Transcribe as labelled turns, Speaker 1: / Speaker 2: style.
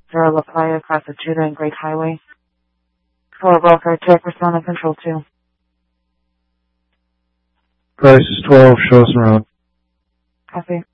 Speaker 1: Zero La Playa across the Judah and Great Highway. 4 Broker, check Persona Control 2.
Speaker 2: Price is 12, show us around.
Speaker 1: Copy.